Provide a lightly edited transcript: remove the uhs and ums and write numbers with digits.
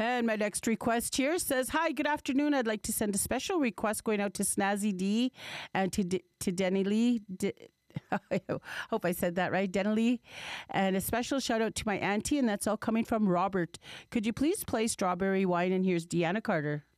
And my next request here says, "Hi, good afternoon. I'd like to send a special request going out to Snazzy D and to Denny Lee. I hope I said that right, Denny Lee. And a special shout out to my auntie, and that's all coming from Robert. Could you please play Strawberry Wine? And here's Deanna Carter."